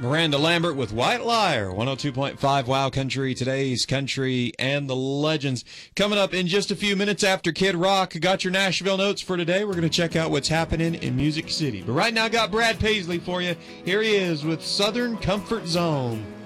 Miranda Lambert with White Liar, 102.5 Wow Country, today's country and the legends. Coming up in just a few minutes after Kid Rock. Got your Nashville notes for today. We're going to check out what's happening in Music City. But right now, got Brad Paisley for you. Here he is with Southern Comfort Zone.